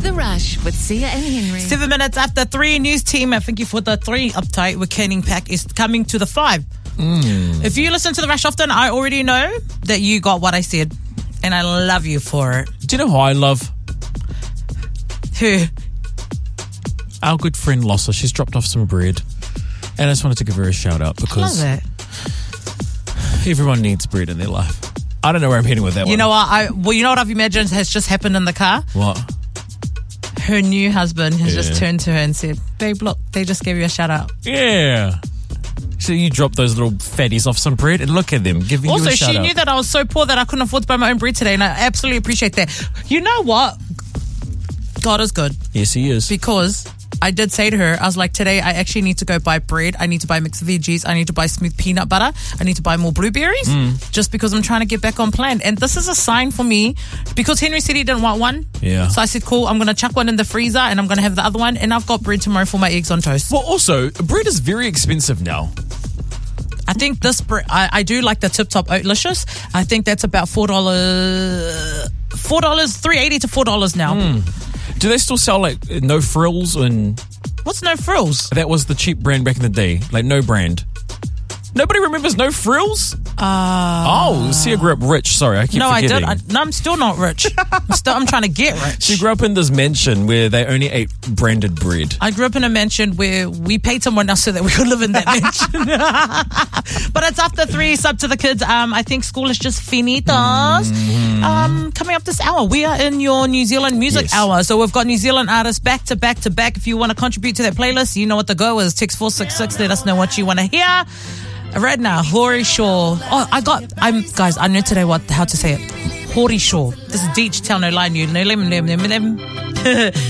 The Rush with Sia and Henry. 7 minutes after 3, news team, thank you for the 3 uptight with Canning Pack is coming to the 5. If you listen to The Rush often, I already know that you got what I said. And I love you for it. Do you know who I love? Who? Our good friend Lossa. She's dropped off some bread. And I just wanted to give her a shout out because Love it. everyone needs bread in their life. I don't know where I'm heading with that one. You know what? You know what I've imagined has just happened in the car? What? Her new husband has just turned to her and said, babe, look, they just gave you a shout out. Yeah. So you drop those little fatties off some bread and look at them giving you a shout out. Also, she knew that I was so poor that I couldn't afford to buy my own bread today, and I absolutely appreciate that. You know what? God is good. Yes, he is. Because I did say to her, I was like, today I actually need to go buy bread. I need to buy mixed veggies. I need to buy smooth peanut butter. I need to buy more blueberries just because I'm trying to get back on plan. And this is a sign for me because Henry said he didn't want one. Yeah. So I said, cool, I'm going to chuck one in the freezer and I'm going to have the other one. And I've got bread tomorrow for my eggs on toast. Well, also, bread is very expensive now. I think this bread, I do like the Tip Top Oatlicious. I think that's about $4, $3.80 to $4 now. Do they still sell like no frills and... What's No Frills? That was the cheap brand back in the day. Like no brand. Nobody remembers No Frills? Sia grew up rich. Sorry, I keep forgetting. I did. I'm still not rich. I'm trying to get rich. She grew up in this mansion where they only ate branded bread. I grew up in a mansion where we paid someone else so that we could live in that mansion. But it's after 3, sub to the kids. I think school is just finitos. Coming up this hour, we are in your New Zealand music hour. So we've got New Zealand artists back to back to back. If you want to contribute to that playlist, you know what the go is. Text 466. Let us know what you want to hear. Right now, Hori Shaw. Guys, I know today how to say it. Hori Shaw. This is Deech, tell no lie, you know.